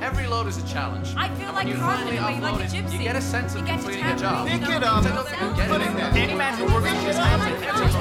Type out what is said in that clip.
Every load is a challenge. I feel And like when you confidently, finally like a upload it, gypsy. you get a sense of You get to completing a tap job. me, Pick you it know, up. you know, Get it in there. Any man who works in this house has